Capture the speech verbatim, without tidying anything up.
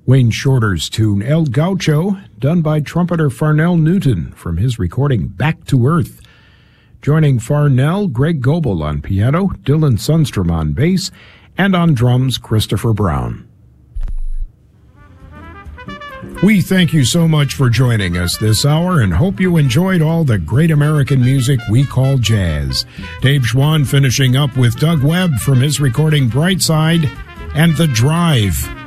Wayne Shorter's tune El Gaucho, done by trumpeter Farnell Newton from his recording Back to Earth. Joining Farnell, Greg Goebel on piano, Dylan Sundstrom on bass, and on drums, Christopher Brown. We thank you so much for joining us this hour and hope you enjoyed all the great American music we call jazz. Dave Schwann finishing up with Doug Webb from his recording Brightside and The Drive.